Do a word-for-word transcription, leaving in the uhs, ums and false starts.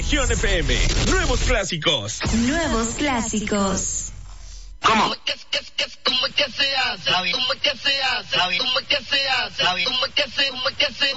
Región F M. Nuevos clásicos. Nuevos clásicos. ¿Cómo? ¿Cómo es que, que, cómo es que se hace? ¿Cómo es que se hace? ¿Cómo es que se hace? ¿Cómo es que se, cómo es que se